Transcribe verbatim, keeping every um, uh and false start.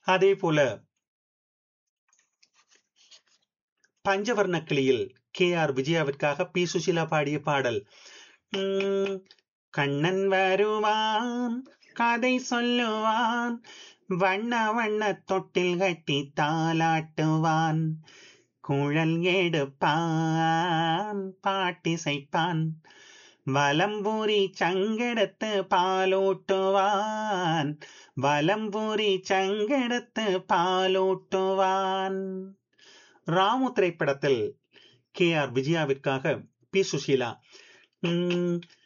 அதே போல பஞ்சவர்ண கிளியில் கே ஆர் விஜயாவிற்காக பி சுஷீலா பாடிய பாடல். உம், கண்ணன் வருவான் கதை சொல்லுவான், வண்ண வண்ண தொட்டில் கட்டி தாலாட்டுவான், குழல் எடுப்பான் பாட்டிசைப்பான், வலம்பூரி சங்கெடுத்து பாலூட்டுவான், வலம்பூரி சங்கெடுத்து பாலூட்டுவான். ராமு திரைப்படத்தில் கே ஆர் விஜயாவிற்காக பி சுஷீலா உம்,